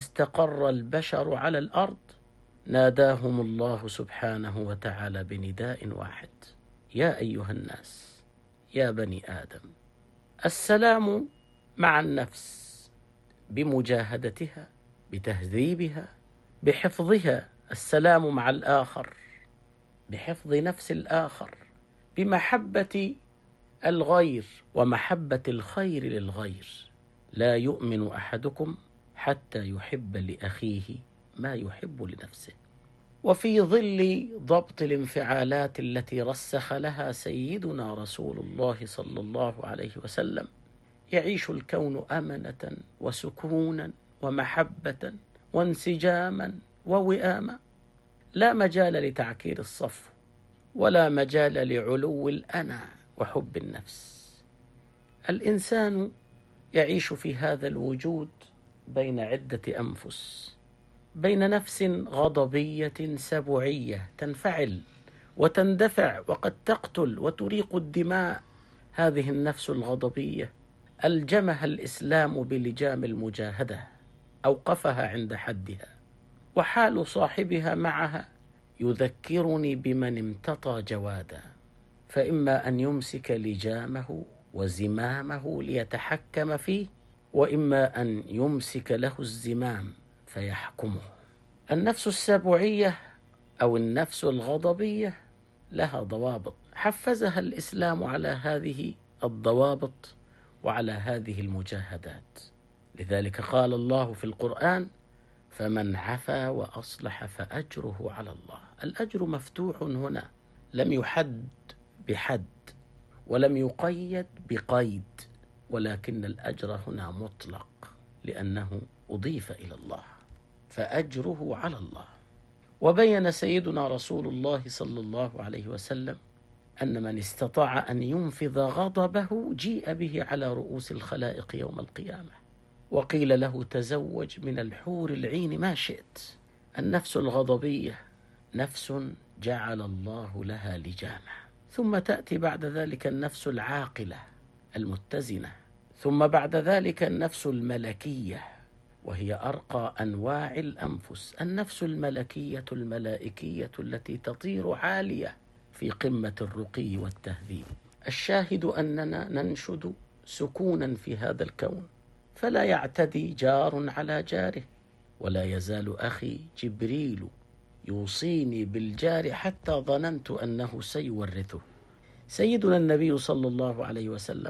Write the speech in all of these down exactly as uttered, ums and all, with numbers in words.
استقر البشر على الأرض ناداهم الله سبحانه وتعالى بنداء واحد: يا أيها الناس، يا بني آدم. السلام مع النفس بمجاهدتها، بتهذيبها، بحفظها. السلام مع الآخر بحفظ نفس الآخر، بمحبة الغير ومحبة الخير للغير. لا يؤمن أحدكم حتى يحب لأخيه ما يحب لنفسه. وفي ظل ضبط الانفعالات التي رسخ لها سيدنا رسول الله صلى الله عليه وسلم، يعيش الكون أمنة وسكونا ومحبة وانسجاما ووئاما. لا مجال لتعكير الصف، ولا مجال لعلو الأنا وحب النفس. الإنسان يعيش في هذا الوجود بين عدة أنفس، بين نفس غضبية سبوعية تنفعل وتندفع وقد تقتل وتريق الدماء. هذه النفس الغضبية ألجمها الإسلام بلجام المجاهدة، أوقفها عند حدها. وحال صاحبها معها يذكرني بمن امتطى جوادا، فإما أن يمسك لجامه وزمامه ليتحكم فيه، وإما أن يمسك له الزمام فيحكمه. النفس السبوعية أو النفس الغضبية لها ضوابط، حفزها الإسلام على هذه الضوابط وعلى هذه المجاهدات. لذلك قال الله في القرآن: فمن عفا وأصلح فأجره على الله. الأجر مفتوح هنا، لم يحد بحد ولم يقيد بقيد، ولكن الأجر هنا مطلق لأنه أضيف إلى الله، فأجره على الله. وبين سيدنا رسول الله صلى الله عليه وسلم أن من استطاع أن ينفذ غضبه جيء به على رؤوس الخلائق يوم القيامة، وقيل له: تزوج من الحور العين ما شئت. النفس الغضبية نفس جعل الله لها لجامة، ثم تأتي بعد ذلك النفس العاقلة المتزنة، ثم بعد ذلك النفس الملكية، وهي أرقى أنواع الأنفس. النفس الملكية الملائكية التي تطير عالية في قمة الرقي والتهذيب. الشاهد أننا ننشد سكونا في هذا الكون، فلا يعتدي جار على جاره، ولا يزال أخي جبريل يوصيني بالجار حتى ظننت أنه سيورثه. سيدنا النبي صلى الله عليه وسلم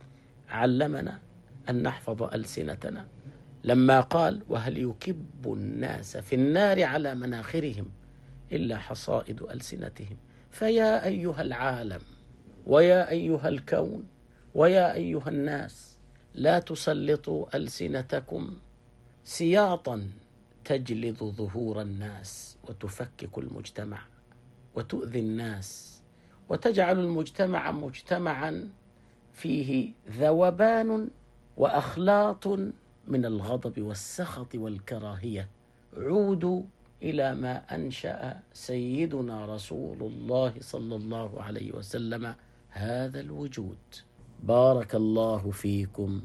علمنا أن نحفظ ألسنتنا لما قال: وهل يكب الناس في النار على مناخرهم إلا حصائد ألسنتهم. فيا أيها العالم، ويا أيها الكون، ويا أيها الناس، لا تسلطوا ألسنتكم سياطا تجلظ ظهور الناس وتفكك المجتمع وتؤذي الناس، وتجعل المجتمع مجتمعا فيه ذوبان وأخلاط من الغضب والسخط والكراهية. عودوا إلى ما أنشأ سيدنا رسول الله صلى الله عليه وسلم هذا الوجود. بارك الله فيكم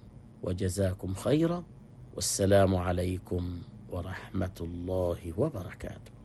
وجزاكم خيرا، والسلام عليكم ورحمة الله وبركاته.